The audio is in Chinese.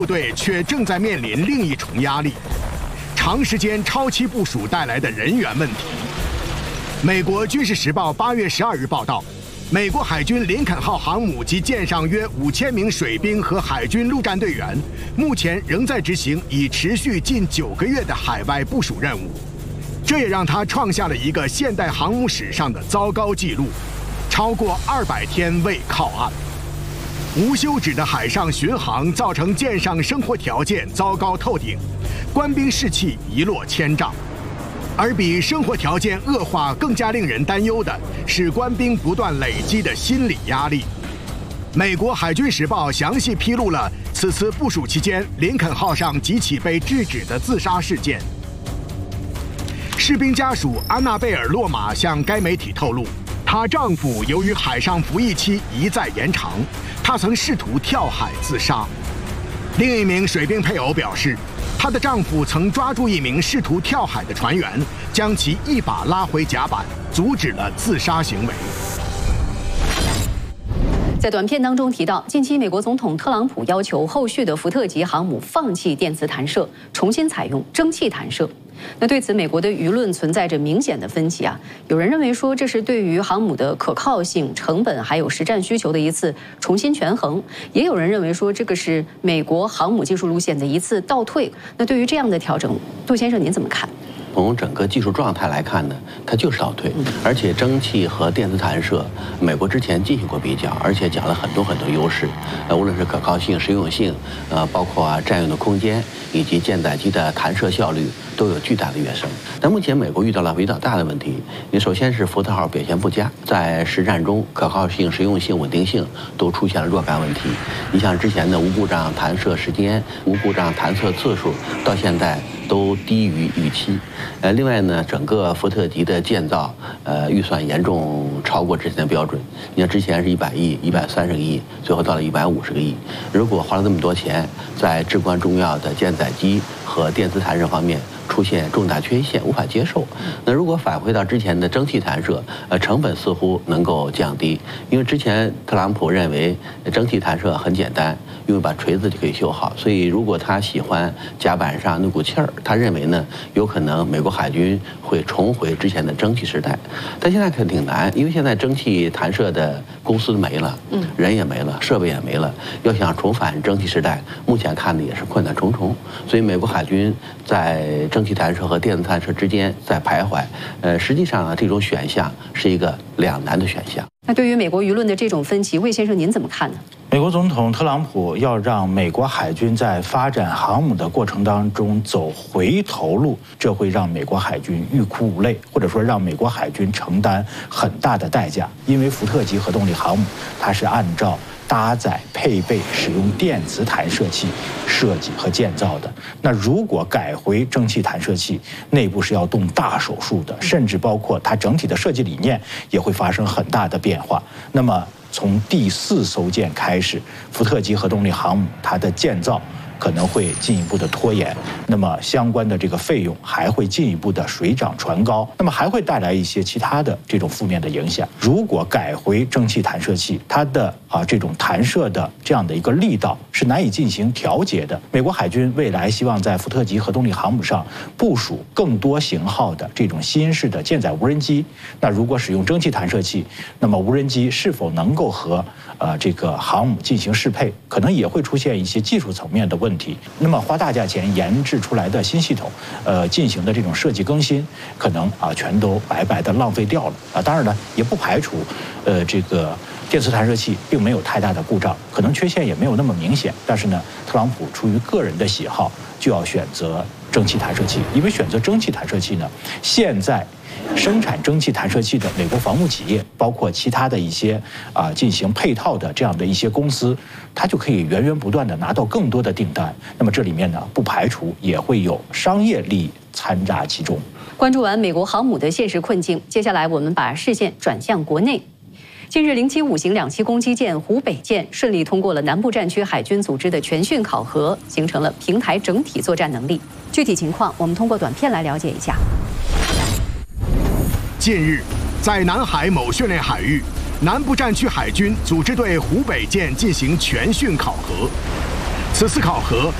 部队却正在面临另一重压力：长时间超期部署带来的人员问题。美国《军事时报》8月12日报道，美国海军林肯号航母及舰上约5000名水兵和海军陆战队员，目前仍在执行已持续近9个月的海外部署任务。这也让他创下了一个现代航母史上的糟糕纪录，超过200天未靠岸。无休止的海上巡航造成舰上生活条件糟糕透顶，官兵士气一落千丈。而比生活条件恶化更加令人担忧的是官兵不断累积的心理压力。美国海军时报详细披露了此次部署期间林肯号上几起被制止的自杀事件。士兵家属安娜贝尔·洛马向该媒体透露，她丈夫由于海上服役期一再延长，她曾试图跳海自杀。另一名水兵配偶表示，她的丈夫曾抓住一名试图跳海的船员，将其一把拉回甲板，阻止了自杀行为。 在短片当中提到，近期美国总统特朗普要求后续的福特级航母放弃电磁弹射，重新采用蒸汽弹射。那对此，美国的舆论存在着明显的分歧啊。有人认为说这是对于航母的可靠性、成本还有实战需求的一次重新权衡；也有人认为说这个是美国航母技术路线的一次倒退。那对于这样的调整，杜先生您怎么看？ 从整个技术状态来看呢，它就是倒退，而且蒸汽和电磁弹射，美国之前进行过比较，而且讲了很多优势，无论是可靠性、实用性，包括占用的空间以及舰载机的弹射效率，都有巨大的跃升。但目前美国遇到了比较大的问题，你首先是福特号表现不佳，在实战中可靠性、实用性、稳定性都出现了若干问题。你像之前的无故障弹射时间、无故障弹射次数，到现在都低于预期。另外呢，整个福特级的建造，预算严重超过之前的标准。你看之前是100亿、130个亿，最后到了150个亿。如果花了这么多钱，在至关重要的舰载机和电磁弹射方面出现重大缺陷，无法接受。那如果返回到之前的蒸汽弹射，成本似乎能够降低，因为之前特朗普认为蒸汽弹射很简单，因为把锤子就可以修好，所以如果他喜欢甲板上那股气儿，他认为呢，有可能美国海军会重回之前的蒸汽时代。但现在可挺难，因为现在蒸汽弹射的公司没了，人也没了，设备也没了，要想重返蒸汽时代，目前看的也是困难重重。所以美国海军在蒸汽弹射和电磁弹射之间在徘徊，实际上呢，这种选项是一个两难的选项。 那对于美国舆论的这种分歧，魏先生您怎么看呢？ 美国总统特朗普要让美国海军在发展航母的过程当中走回头路，这会让美国海军欲哭无泪，或者说让美国海军承担很大的代价。因为福特级核动力航母，它是按照搭载、配备、使用电磁弹射器设计和建造的。那如果改回蒸汽弹射器，内部是要动大手术的，甚至包括它整体的设计理念也会发生很大的变化。那么从第4艘舰开始，福特级核动力航母它的建造可能会进一步的拖延，那么相关的这个费用还会进一步的水涨船高，那么还会带来一些其他的这种负面的影响。如果改回蒸汽弹射器，它的这种弹射的这样的一个力道是难以进行调节的。美国海军未来希望在福特级核动力航母上部署更多型号的这种新式的舰载无人机，那如果使用蒸汽弹射器，那么无人机是否能够和这个航母进行适配，可能也会出现一些技术层面的问题。那么花大价钱研制出来的新系统，进行的这种设计更新，可能全都白白的浪费掉了当然呢，也不排除这个电磁弹射器并没有太大的故障，可能缺陷也没有那么明显。但是呢，特朗普出于个人的喜好，就要选择蒸汽弹射器，因为选择蒸汽弹射器呢，现在生产蒸汽弹射器的美国防务企业，包括其他的一些进行配套的这样的一些公司，它就可以源源不断的拿到更多的订单。那么这里面呢，不排除也会有商业利益掺杂其中。 关注完美国航母的现实困境，接下来我们把视线转向国内。近日，075型两栖攻击舰湖北舰顺利通过了南部战区海军组织的全训考核，形成了平台整体作战能力。具体情况，我们通过短片来了解一下。 近日，在南海某训练海域，南部战区海军组织对湖北舰进行全训考核。 此次考核